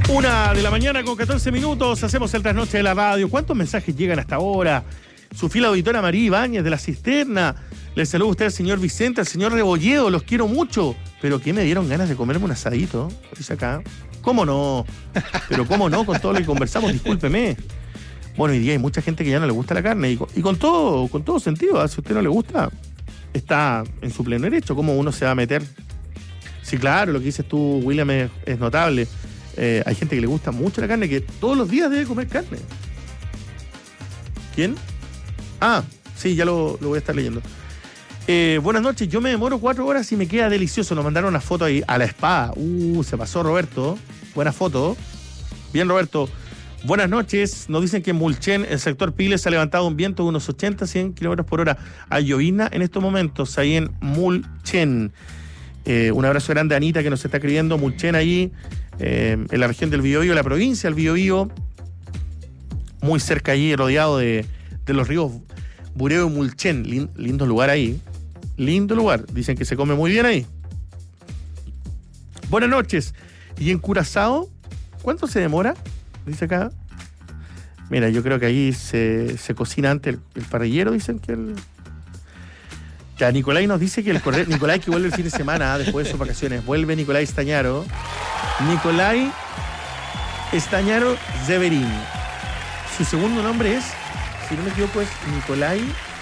1:00 con 14 minutos, hacemos el trasnoche de la radio. ¿Cuántos mensajes llegan hasta ahora? Su fila auditora María Ibáñez de La Cisterna. Les saludo a usted al señor Vicente, al señor Rebolledo, los quiero mucho. Pero que me dieron ganas de comerme un asadito, dice acá. ¿Cómo no? Pero ¿cómo no? Con todo lo que conversamos, discúlpeme. Bueno, hoy día hay mucha gente que ya no le gusta la carne y con todo sentido, ¿eh? Si a usted no le gusta, está en su pleno derecho. ¿Cómo uno se va a meter? Sí, claro, lo que dices tú, William, es notable. Hay gente que le gusta mucho la carne, que todos los días debe comer carne. ¿Quién? Ah, sí, ya lo voy a estar leyendo. Buenas noches, yo me demoro 4 horas y me queda delicioso. Nos mandaron una foto ahí a la espada. Se pasó Roberto. Buena foto. Bien, Roberto. Buenas noches. Nos dicen que en Mulchen, el sector Piles, ha levantado un viento de unos 80-100 kilómetros por hora. Hay llovizna en estos momentos, ahí en Mulchen. Un abrazo grande a Anita, que nos está escribiendo. Mulchen, allí, en la región del Biobío, la provincia del Biobío. Muy cerca allí, rodeado de los ríos Bureo y Mulchen. Lindo lugar ahí. Lindo lugar. Dicen que se come muy bien ahí. Buenas noches. ¿Y en Curazao? ¿Cuánto se demora? Dice acá. Mira, yo creo que ahí se cocina antes el parrillero, dicen que el... Ya, Nicolai nos dice que el cordero... Nicolai que vuelve el fin de semana, después de sus vacaciones. Vuelve Nicolai Estañaro. Nicolai Estañaro Zeverín. Su segundo nombre es, si no me equivoco, es Nicolai...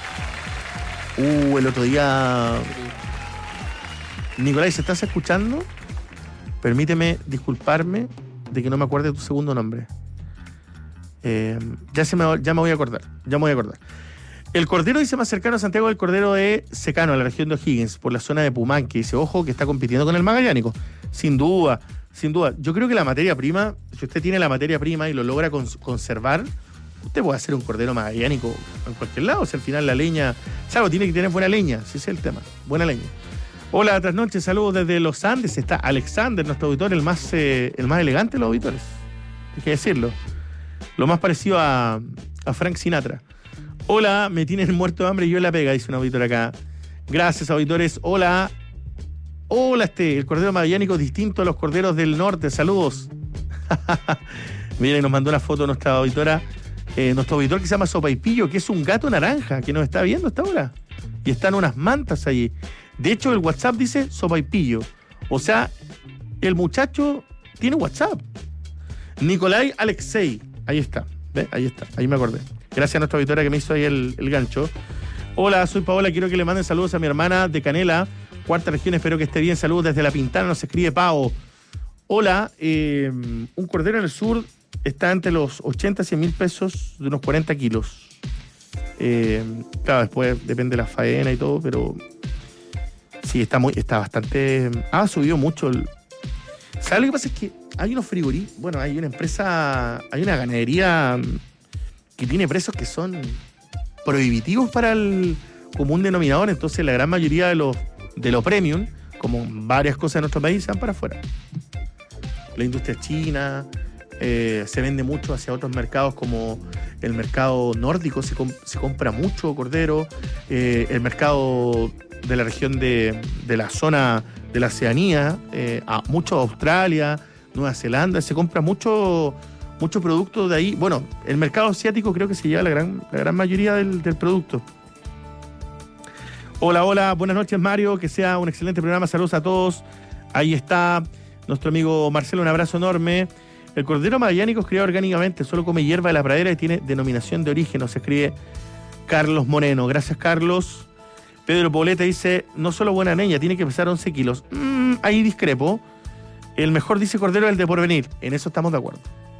el otro día... Nicolai, ¿se estás escuchando? Permíteme disculparme de que no me acuerde de tu segundo nombre. Ya me voy a acordar. El cordero dice más cercano a Santiago del cordero de Secano, a la región de O'Higgins, por la zona de Pumanque. Dice, ojo, que está compitiendo con el magallánico. Sin duda. Yo creo que la materia prima, si usted tiene la materia prima y lo logra conservar, usted puede hacer un cordero magallánico en cualquier lado. O sea, al final la leña, salvo tiene que tener buena leña, ese es el tema, buena leña. Hola, tras noches, saludos desde los Andes. Está Alexander, nuestro auditor, el más elegante de los auditores. Hay que decirlo. Lo más parecido a Frank Sinatra. Hola, me tienen muerto de hambre y yo en la pega, dice un auditor acá. Gracias, auditores. Hola, el cordero magallánico distinto a los corderos del norte. Saludos. Miren, nos mandó una foto nuestra auditora. Nuestro auditor que se llama Sopaipillo, que es un gato naranja que nos está viendo hasta ahora. Y están unas mantas allí. De hecho, el WhatsApp dice Sopaipillo. O sea, el muchacho tiene WhatsApp. Nicolai Alexei. Ahí está. ¿Ve? Ahí está. Ahí me acordé. Gracias a nuestra auditora que me hizo ahí el gancho. Hola, soy Paola. Quiero que le manden saludos a mi hermana de Canela, cuarta región. Espero que esté bien. Saludos desde La Pintana. Nos escribe Pao. Hola. Un cordero en el sur está entre los 80 y 100 mil pesos de unos 40 kilos. Claro, después depende de la faena y todo, pero sí, está bastante... Ha subido mucho. ¿Sabes lo que pasa? Es que hay unos frigoríficos, bueno, hay una empresa, hay una ganadería que tiene precios que son prohibitivos para el común denominador, entonces la gran mayoría de los premium, como varias cosas de nuestro país, se van para afuera. La industria china... se vende mucho hacia otros mercados como el mercado nórdico, se compra mucho cordero, el mercado de la región de la zona de la Oceanía, mucho Australia, Nueva Zelanda, se compra mucho producto de ahí. Bueno, el mercado asiático creo que se lleva la gran mayoría del producto. Hola, buenas noches Mario, que sea un excelente programa, saludos a todos. Ahí está nuestro amigo Marcelo, un abrazo enorme. El cordero magallánico es criado orgánicamente, solo come hierba de la pradera y tiene denominación de origen, nos escribe Carlos Moreno. Gracias, Carlos. Pedro Poblete dice, no solo buena leña, tiene que pesar 11 kilos. Ahí discrepo. El mejor, dice Cordero, es el de Porvenir. En eso estamos de acuerdo.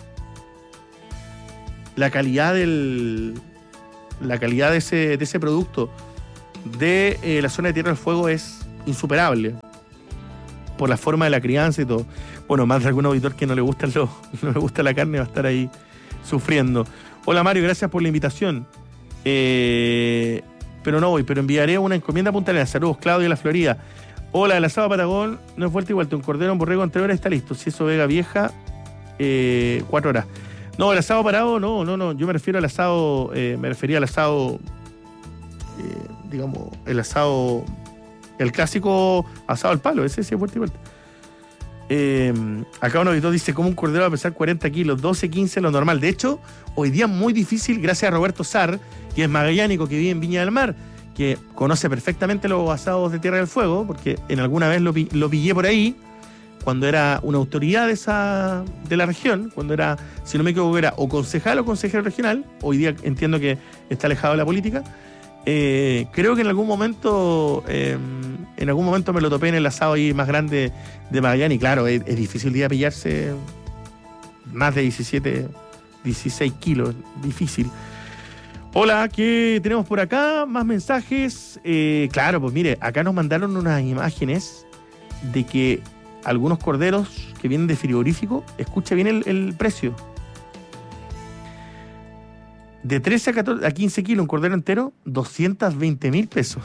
La calidad de ese producto de la zona de Tierra del Fuego es insuperable. Por la forma de la crianza y todo. Bueno, más de algún auditor que no le gusta la carne va a estar ahí sufriendo. Hola Mario, gracias por la invitación. Pero no voy, pero enviaré una encomienda a Punta Arenas. Saludos, Claudio de la Florida. Hola, el asado Patagón no es vuelta y vuelta. Un cordero, un borrego en 3 horas está listo. Si eso Vega Vieja, 4 horas. No, el asado parado, no. Yo me refiero al asado, me refería al asado, digamos, el asado... El clásico asado al palo, ese sí es vuelta y vuelta. Acá un auditor dice, ¿cómo un cordero va a pesar 40 kilos? 12, 15 lo normal. De hecho, hoy día es muy difícil, gracias a Roberto Sar, que es magallánico, que vive en Viña del Mar, que conoce perfectamente los asados de Tierra del Fuego, porque en alguna vez lo pillé por ahí, cuando era una autoridad de la región, cuando era, si no me equivoco, era o concejal o consejero regional. Hoy día entiendo que está alejado de la política. Creo que en algún momento me lo topé en el asado ahí más grande de Magallanes, y claro, es difícil día pillarse más de 16 kilos, difícil. Hola, ¿qué tenemos por acá? Más mensajes. Claro, pues mire, acá nos mandaron unas imágenes de que algunos corderos que vienen de frigorífico, escucha bien el precio. De 13 a 15 kilos, un cordero entero, 220.000 pesos.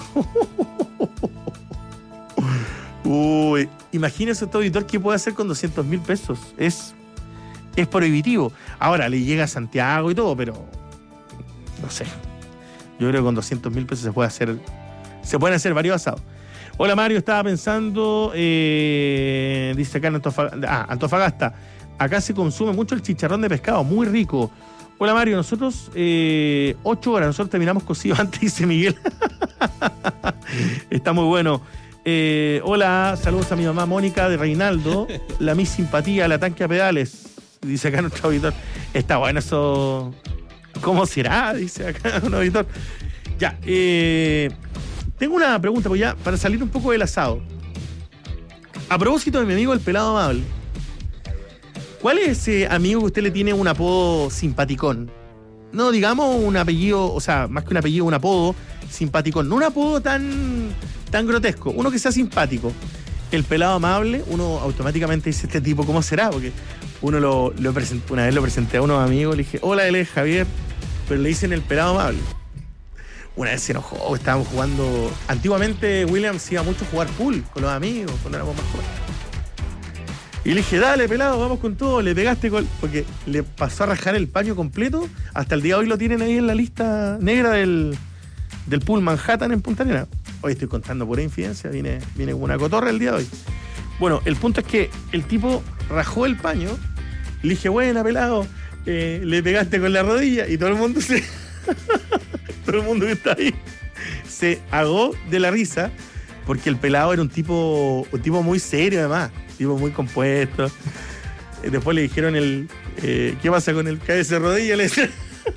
Uy, imagínese este auditor qué puede hacer con 200.000 pesos. Es prohibitivo. Ahora, le llega a Santiago y todo, pero no sé. Yo creo que con 200.000 pesos se pueden hacer varios asados. Hola Mario, estaba pensando, dice acá en Antofagasta, acá se consume mucho el chicharrón de pescado, muy rico. Hola Mario, nosotros 8 horas, nosotros terminamos cocido antes, dice Miguel. Está muy bueno. Hola, saludos a mi mamá Mónica de Reinaldo, la mi simpatía, la tanque a pedales, dice acá nuestro auditor. Está bueno eso, ¿cómo será? Dice acá un auditor. Ya, tengo una pregunta, pues ya, para salir un poco del asado. A propósito de mi amigo el pelado amable, ¿cuál es ese amigo que usted le tiene un apodo simpaticón? No, digamos un apellido, o sea, más que un apellido, un apodo simpaticón. No un apodo tan grotesco, uno que sea simpático. El pelado amable, uno automáticamente dice, este tipo, ¿cómo será? Porque uno lo presentó, una vez lo presenté a unos amigos, le dije, hola, él es Javier, pero le dicen el pelado amable. Una vez se enojó, estábamos jugando. Antiguamente Williams iba mucho a jugar pool con los amigos, cuando éramos más jóvenes. Y le dije, dale, pelado, vamos con todo. Le pegaste porque le pasó a rajar el paño completo. Hasta el día de hoy lo tienen ahí en la lista negra del pool Manhattan en Punta Arenas. Hoy estoy contando pura infidencia, viene como una cotorra el día de hoy. Bueno, el punto es que el tipo rajó el paño. Le dije, buena, pelado, le pegaste con la rodilla. Y todo el mundo todo el mundo que está ahí se ahogó de la risa, porque el pelado era un tipo muy serio, además, un tipo muy compuesto. Después le dijeron ¿qué pasa con el cabeza de rodilla? Le decían.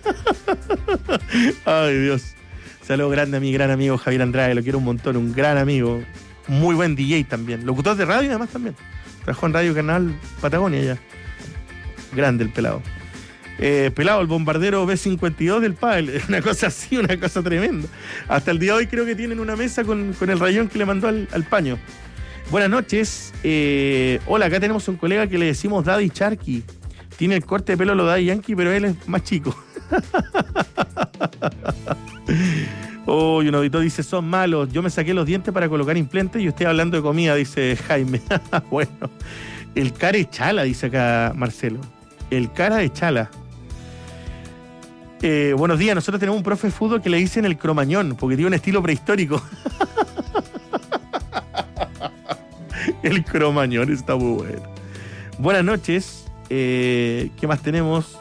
Ay, Dios. Saludos grande a mi gran amigo Javier Andrade, lo quiero un montón, un gran amigo, muy buen DJ también, locutor de radio además también. Trabajó en Radio Canal Patagonia ya. Grande el pelado. Pelado, el bombardero B-52 del pádel. Una cosa así, una cosa tremenda. Hasta el día de hoy creo que tienen una mesa con el rayón que le mandó al paño. Buenas noches. Hola, acá tenemos un colega que le decimos Daddy Sharky. Tiene el corte de pelo lo Daddy Yankee, pero él es más chico. Oh, y un auditor dice, son malos. Yo me saqué los dientes para colocar implantes y estoy hablando de comida, dice Jaime. Bueno, el cara de chala, dice acá Marcelo. El cara de chala. Buenos días, nosotros tenemos un profe de fútbol que le dicen el cromañón, porque tiene un estilo prehistórico. El cromañón está muy bueno. Buenas noches. ¿Qué más tenemos?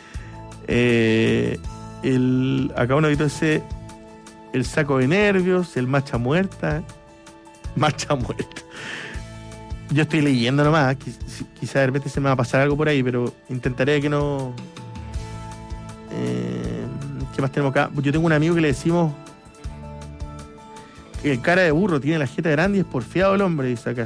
Acá uno dice el saco de nervios, el macha muerta. Macha muerta. Yo estoy leyendo nomás, quizá de repente se me va a pasar algo por ahí, pero intentaré que no. ¿Qué más tenemos acá? Yo tengo un amigo que le decimos que el cara de burro tiene la jeta grande y es porfiado el hombre, dice acá.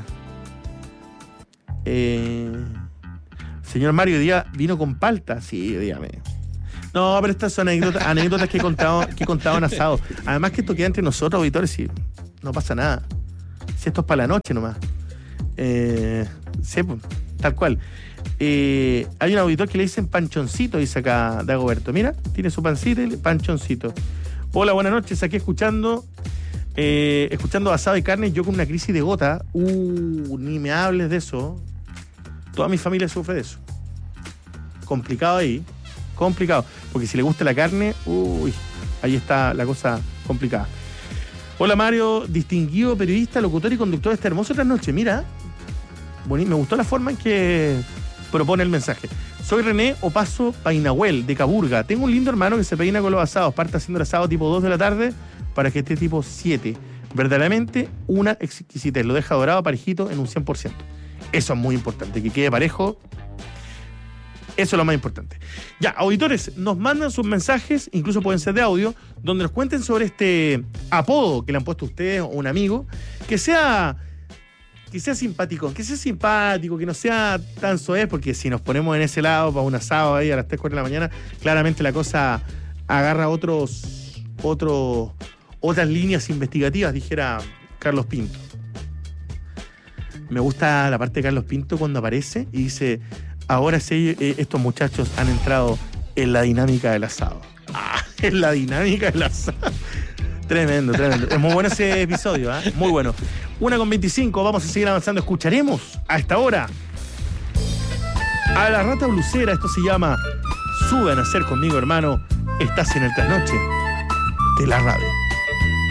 Señor Mario, día vino con palta. Sí, dígame. No, pero estas son anécdotas que he contado en asado. Además que esto queda entre nosotros, auditores, y no pasa nada. Si esto es para la noche nomás. Sí, tal cual. Hay un auditor que le dicen panchoncito, dice acá Dagoberto. Mira, tiene su pancita y panchoncito. Hola, buenas noches, aquí escuchando asado y carne, yo con una crisis de gota. Ni me hables de eso. Toda mi familia sufre de eso. Complicado ahí. Complicado. Porque si le gusta la carne, ahí está la cosa complicada. Hola Mario, distinguido periodista, locutor y conductor de esta hermosa trasnoche. Mira, Me gustó la forma en que propone el mensaje. Soy René Opaso Painahuel, de Caburga. Tengo un lindo hermano que se peina con los asados. Parte haciendo el asado tipo 2 de la tarde para que esté tipo 7. Verdaderamente una exquisitez. Lo deja dorado, parejito, en un 100%. Eso es muy importante, que quede parejo. Eso es lo más importante. Ya, auditores, nos mandan sus mensajes, incluso pueden ser de audio, donde nos cuenten sobre este apodo que le han puesto ustedes o un amigo, que sea simpático, que no sea tan soez, porque si nos ponemos en ese lado para un asado ahí a las 3, 4 de la mañana, claramente la cosa agarra otras líneas investigativas, dijera Carlos Pinto. Me gusta la parte de Carlos Pinto cuando aparece y dice: ahora sí, estos muchachos han entrado en la dinámica del asado. En la dinámica del asado. Tremendo. Es muy bueno ese episodio, ¿eh? Muy bueno. 1:25, vamos a seguir avanzando. Escucharemos a esta hora a la Rata Blusera. Esto se llama Sube a nacer conmigo, hermano. Estás en el trasnoche de la radio.